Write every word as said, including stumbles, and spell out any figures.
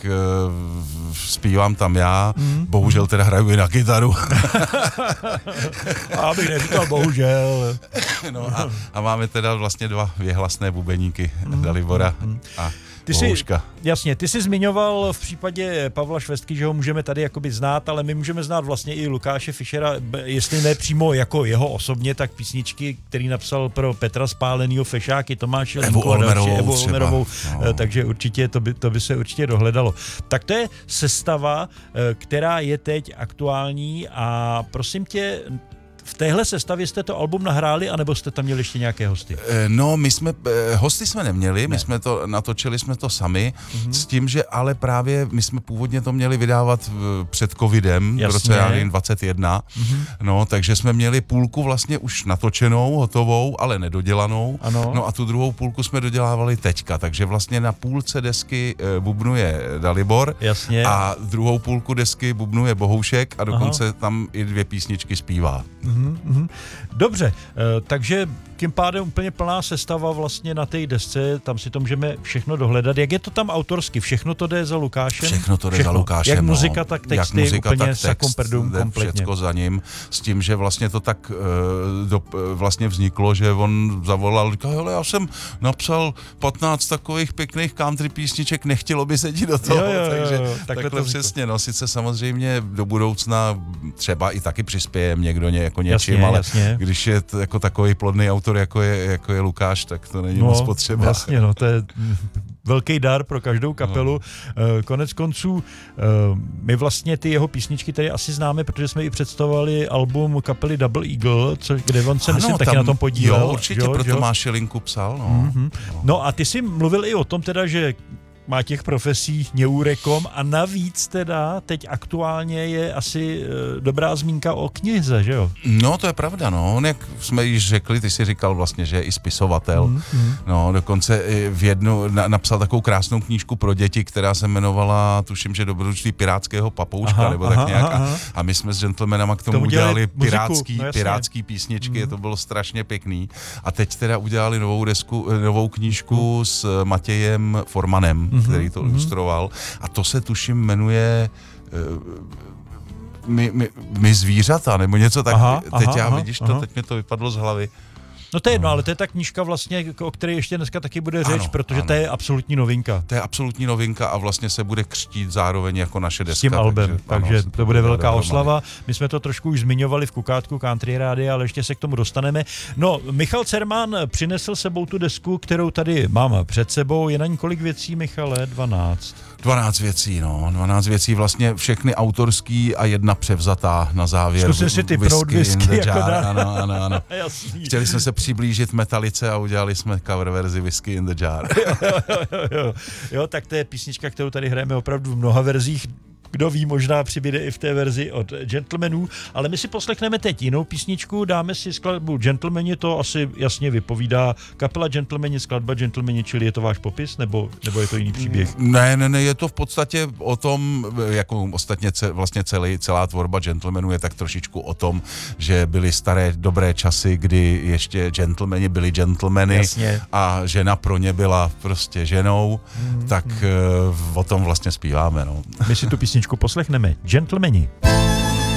tak uh, zpívám tam já, mm. bohužel teda hraju i na kytaru. A abych neříkal bohužel. No a, a máme teda vlastně dva věhlasné bubeníky, mm. Dalibora mm. a Ty jsi, jasně, ty jsi zmiňoval v případě Pavla Švestky, že ho můžeme tady jakoby znát, ale my můžeme znát vlastně i Lukáše Fischera, jestli ne přímo jako jeho osobně, tak písničky, který napsal pro Petra Spálenýho, Fešáky, Tomáše Linku, Evu Olmerovou, Evu Olmerovou, no. Takže určitě to by, to by se určitě dohledalo. Tak to je sestava, která je teď aktuální a prosím tě, v téhle sestavě jste to album nahráli, anebo jste tam měli ještě nějaké hosty? No, my jsme, hosty jsme neměli, ne. my jsme to, natočili jsme to sami, mm-hmm. s tím, že ale právě my jsme původně to měli vydávat před covidem, Jasně. v roce já nevím, dvacet jedna, mm-hmm. no, takže jsme měli půlku vlastně už natočenou, hotovou, ale nedodělanou, ano. No a tu druhou půlku jsme dodělávali teďka, takže vlastně na půlce desky bubnuje Dalibor. Jasně. A druhou půlku desky bubnuje Bohoušek a dokonce Aha. tam i dvě písničky zpívá. Mm-hmm. Dobře, takže tím pádem úplně plná sestava vlastně na té desce, tam si to můžeme všechno dohledat. Jak je to tam autorsky? Všechno to jde za Lukášem? Všechno to jde všechno. za Lukášem. Jak muzika, tak texty, Jak muzika, úplně tak sakom text, prdům kompletně. Všecko za ním, s tím, že vlastně to tak uh, do, vlastně vzniklo, že on zavolal, říkal, hele, já jsem napsal patnáct takových pěkných country písniček, nechtělo by se ti do toho. Jo, jo, takže jo, jo. Takhle, takhle to přesně, no sice samozřejmě do budoucna třeba i taky přispěje někdo ně, jako něčím, jasně, ale jasně. když je t, jako takový plodný autor, jako je, jako je Lukáš, tak to není no, moc potřeba. Jasně, no, to je velký dar pro každou kapelu. No. Konec konců, my vlastně ty jeho písničky tady asi známe, protože jsme i představovali album kapely Double Eagle, což, kde on se, ano, myslím, taky na tom podílel. Jo, určitě, jo, proto jo? Máše Linku psal. No. Mm-hmm. no a ty jsi mluvil i o tom teda, že má těch profesí neurekom a navíc teda teď aktuálně je asi e, dobrá zmínka o knize, že jo? No, to je pravda, no. On, jak jsme již řekli, ty jsi říkal vlastně, že je i spisovatel. Mm, mm. No, dokonce v jednu na, napsal takovou krásnou knížku pro děti, která se jmenovala, tuším, že Dobrodružství pirátského papouška, aha, nebo tak aha, nějak. Aha. A, a my jsme s gentlemanama k tomu, tomu udělali pirátský, no, pirátský písničky, mm. to bylo strašně pěkný. A teď teda udělali novou desku, novou knížku mm. s Matějem Formanem, mm-hmm, který to mm-hmm. ilustroval. A to se tuším jmenuje uh, my, my, my zvířata, nebo něco tak. Aha, teď aha, já, aha, vidíš aha. to, teď mi to vypadlo z hlavy. No to je jedno, ale to je ta knížka vlastně, o které ještě dneska taky bude řeč, ano, protože ano. to je absolutní novinka. To je absolutní novinka a vlastně se bude křtít zároveň jako naše deska. S tím albem, takže, takže ano, to bude velká dohromady. oslava. My jsme to trošku už zmiňovali v Kukátku Country Rádia, ale ještě se k tomu dostaneme. No, Michal Cerman přinesl sebou tu desku, kterou tady mám před sebou. Je na ní kolik věcí, Michale? dvanáct. dvanáct věcí, no. dvanáct věcí, vlastně všechny autorský a jedna převzatá na závěr. Zkusím si typnout whisky jako dá. Ano, ano, ano. Jasný. Chtěli jsme se přiblížit Metalice a udělali jsme cover verzi Whisky in the Jar. jo, jo, jo, jo. jo, tak to je písnička, kterou tady hrajeme opravdu v mnoha verzích. Kdo ví, možná přibyde i v té verzi od Gentlemanů, ale my si poslechneme teď jinou písničku, dáme si skladbu Gentlemani, to asi jasně vypovídá kapela Gentlemani, skladba Gentlemani, čili je to váš popis, nebo, nebo je to jiný příběh? Ne, ne, ne, je to v podstatě o tom, jako ostatně ce, vlastně celý, celá tvorba Gentlemanů je tak trošičku o tom, že byly staré dobré časy, kdy ještě gentlemani byli gentlemany Jasně. a žena pro ně byla prostě ženou, mm, tak mm. o tom vlastně zpíváme, no. My si tu písničku poslechneme. Gentlemani.